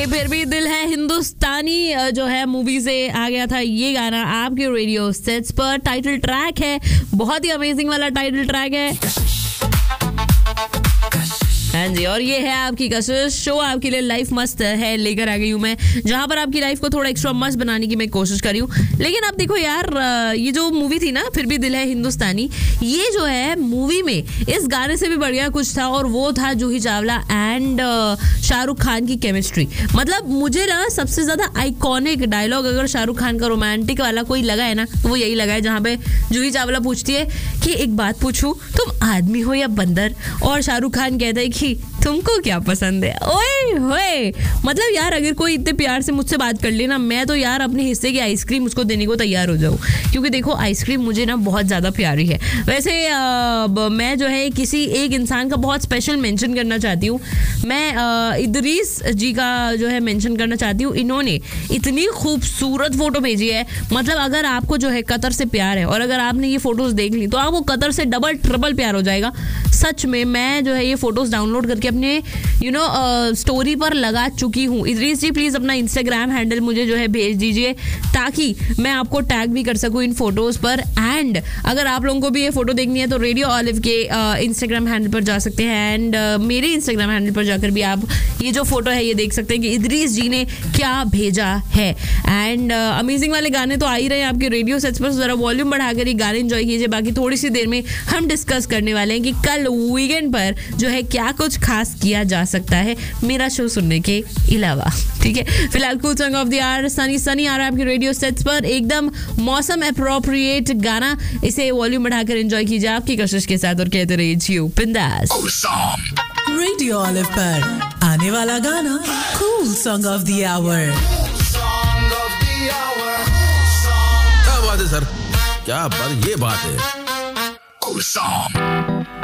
फिर भी दिल है हिंदुस्तानी जो है मूवी से आ गया था ये गाना आपके रेडियो सेट्स पर। टाइटल ट्रैक है, बहुत ही अमेजिंग वाला टाइटल ट्रैक है। हाँ जी, और ये है आपकी कशिश शो आपके लिए लाइफ मस्त है लेकर आ गई हूँ मैं, जहाँ पर आपकी लाइफ को थोड़ा एक्स्ट्रा मस्त बनाने की मैं कोशिश कर रही हूँ। लेकिन अब देखो यार, ये जो मूवी थी ना फिर भी दिल है हिंदुस्तानी, ये जो है मूवी में इस गाने से भी बढ़िया कुछ था, और वो था जूही चावला एंड शाहरुख खान की केमिस्ट्री। मतलब मुझे ना सबसे ज्यादा आइकॉनिक डायलॉग अगर शाहरुख खान का रोमांटिक वाला कोई लगा है ना तो वो यही लगा है, जहाँ पे जूही चावला पूछती है कि एक बात पूछूं, तुम आदमी हो या बंदर, और शाहरुख खान कहता है कि तुमको क्या पसंद है। ओए होए, मतलब यार अगर कोई इतने प्यार से मुझसे बात कर ले ना, मैं तो यार अपने हिस्से की आइसक्रीम उसको देने को तैयार हो जाऊँ, क्योंकि देखो आइसक्रीम मुझे ना बहुत ज़्यादा प्यारी है। वैसे मैं जो है किसी एक इंसान का बहुत स्पेशल मेंशन करना चाहती हूँ। मैं इदरीस जी का जो है मेंशन करना चाहती हूँ। इन्होंने इतनी खूबसूरत फोटो भेजी है, मतलब अगर आपको जो है कतर से प्यार है और अगर आपने ये फोटोज देख ली तो आपको कतर से डबल ट्रिपल प्यार हो जाएगा। सच में मैं जो है ये फोटोज डाउनलोड करके अपने स्टोरी पर लगा चुकी हूँ। इदरीस जी प्लीज अपना इंस्टाग्राम हैंडल मुझे जो है भेज दीजिए, ताकि मैं आपको टैग भी कर सकूँ इन फोटोज पर। एंड अगर आप लोगों को भी ये फोटो देखनी है तो रेडियो ऑलिव के इंस्टाग्राम हैंडल पर जा सकते हैं, एंड मेरे इंस्टाग्राम हैंडल पर जाकर भी आप ये जो फोटो है ये देख सकते हैं कि इदरीस जी ने क्या भेजा है। एंड अमेजिंग वाले गाने तो आ ही रहे हैं आपके रेडियो सेट्स पर, जरा वॉल्यूम बढ़ाकर ये गाने एंजॉय कीजिए। बाकी थोड़ी सी देर में हम डिस्कस करने वाले हैं कि कल वीकेंड पर जो है क्या कुछ खास किया जा सकता है मेरा शो सुनने के अलावा। ठीक है, फिलहाल cool song of the our Sunny Sunny आ रहा है आपके रेडियो सेट्स पर, एकदम मौसम अप्रोप्रिएट गाना। इसे वॉल्यूम बढ़ाकर एंजॉय कीजिए आपकी कोशिश के साथ और कहते रहिए जियो बिंदास। रेडियो ऑलिव पर आने वाला गाना cool song of the our. क्या बात है सर, क्या बात, ये बात है।